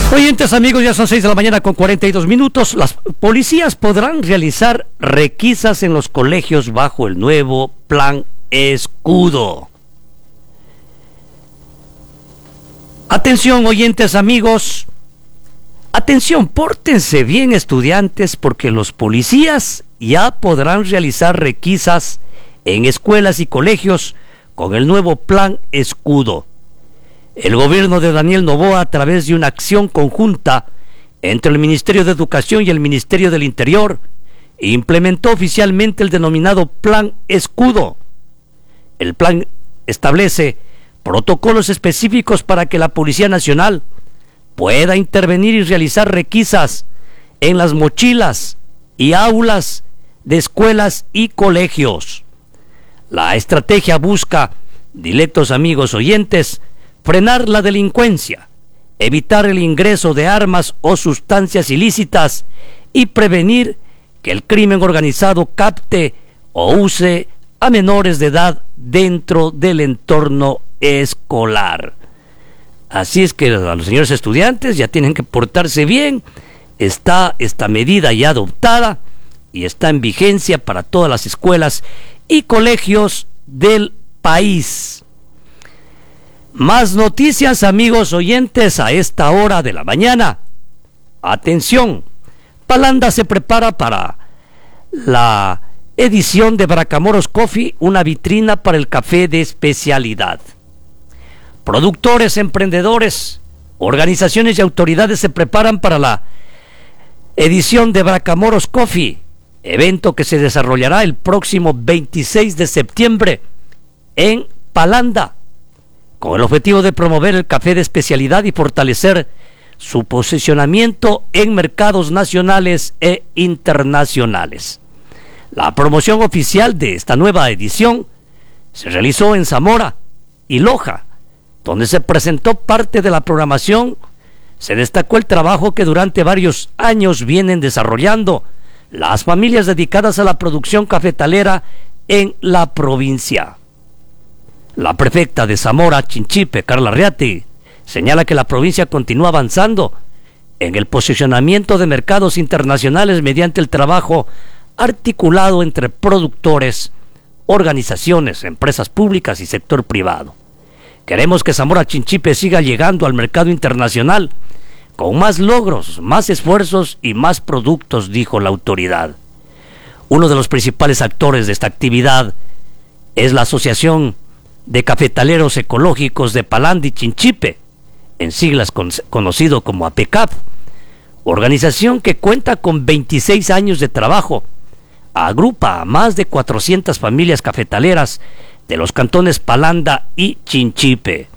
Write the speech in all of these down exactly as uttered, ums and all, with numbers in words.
Oyentes amigos, ya son seis de la mañana con cuarenta y dos minutos. Las policías podrán realizar requisas en los colegios bajo el nuevo Plan Escudo. Atención, oyentes amigos. Atención, pórtense bien, estudiantes, porque los policías ya podrán realizar requisas en escuelas y colegios con el nuevo Plan Escudo. El gobierno de Daniel Noboa, a través de una acción conjunta entre el Ministerio de Educación y el Ministerio del Interior, implementó oficialmente el denominado Plan Escudo. El plan establece protocolos específicos para que la Policía Nacional pueda intervenir y realizar requisas en las mochilas y aulas de escuelas y colegios. La estrategia busca, directos amigos oyentes, frenar la delincuencia, evitar el ingreso de armas o sustancias ilícitas y prevenir que el crimen organizado capte o use a menores de edad dentro del entorno escolar. Así es que a los señores estudiantes ya tienen que portarse bien. Está esta medida ya adoptada y está en vigencia para todas las escuelas y colegios del país. Más noticias, amigos oyentes, a esta hora de la mañana. Atención, Palanda se prepara para la edición de Bracamoros Coffee, una vitrina para el café de especialidad. Productores, emprendedores, organizaciones y autoridades se preparan para la edición de Bracamoros Coffee, evento que se desarrollará el próximo veintiséis de septiembre en Palanda, con el objetivo de promover el café de especialidad y fortalecer su posicionamiento en mercados nacionales e internacionales. La promoción oficial de esta nueva edición se realizó en Zamora y Loja, donde se presentó parte de la programación. Se destacó el trabajo que durante varios años vienen desarrollando las familias dedicadas a la producción cafetalera en la provincia. La prefecta de Zamora, Chinchipe, Carla Reati, señala que la provincia continúa avanzando en el posicionamiento de mercados internacionales mediante el trabajo articulado entre productores, organizaciones, empresas públicas y sector privado. Queremos que Zamora Chinchipe siga llegando al mercado internacional con más logros, más esfuerzos y más productos, dijo la autoridad. Uno de los principales actores de esta actividad es la Asociación de Cafetaleros Ecológicos de Palanda y Chinchipe, en siglas con, conocido como APECAP, organización que cuenta con veintiséis años de trabajo. Agrupa a más de cuatrocientas familias cafetaleras de los cantones Palanda y Chinchipe.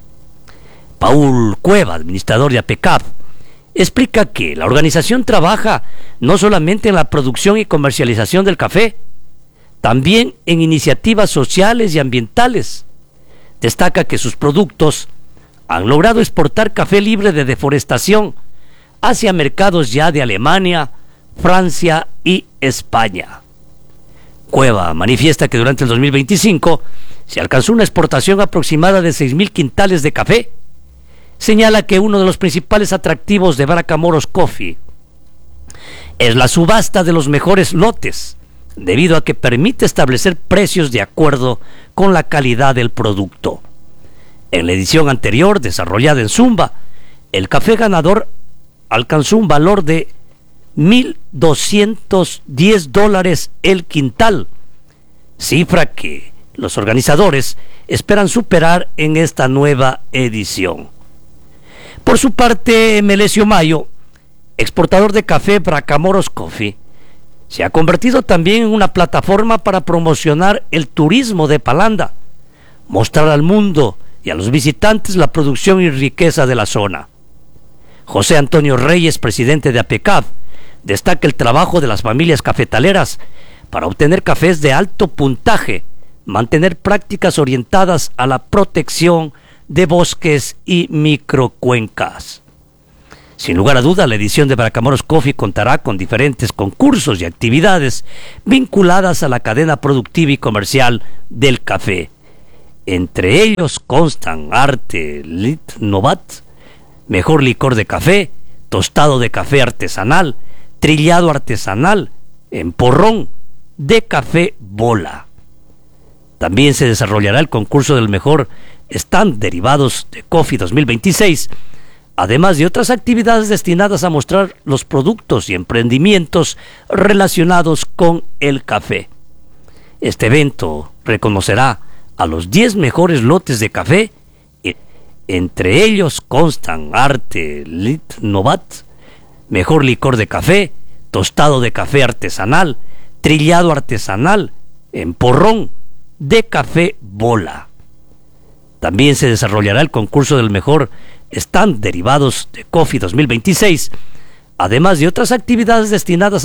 Paul Cueva, administrador de APECAP, explica que la organización trabaja no solamente en la producción y comercialización del café, también en iniciativas sociales y ambientales. Destaca que sus productos han logrado exportar café libre de deforestación hacia mercados ya de Alemania, Francia y España. Cueva manifiesta que durante el dos mil veinticinco se alcanzó una exportación aproximada de seis mil quintales de café. Señala que uno de los principales atractivos de Bracamoros Coffee es la subasta de los mejores lotes, debido a que permite establecer precios de acuerdo con la calidad del producto. En la edición anterior, desarrollada en Zumba, el café ganador alcanzó un valor de mil doscientos diez dólares el quintal, cifra que los organizadores esperan superar en esta nueva edición. Por su parte, Melesio Mayo, exportador de café Bracamoros Coffee, se ha convertido también en una plataforma para promocionar el turismo de Palanda, mostrar al mundo y a los visitantes la producción y riqueza de la zona. José Antonio Reyes, presidente de APECAP, destaca el trabajo de las familias cafetaleras para obtener cafés de alto puntaje, mantener prácticas orientadas a la protección de bosques y microcuencas. Sin lugar a duda, la edición de Bracamoros Coffee contará con diferentes concursos y actividades vinculadas a la cadena productiva y comercial del café. Entre ellos constan arte, lit, novat, mejor licor de café, tostado de café artesanal, trillado artesanal, en porrón de café bola. También se desarrollará el concurso del mejor stand derivados de Coffee dos mil veintiséis, además de otras actividades destinadas a mostrar los productos y emprendimientos relacionados con el café. Este evento reconocerá a los diez mejores lotes de café, entre ellos constan Arte Lit Novat, mejor licor de café, tostado de café artesanal, trillado artesanal, en porrón de café bola. También se desarrollará el concurso del mejor stand derivados de Coffee dos mil veintiséis, además de otras actividades destinadas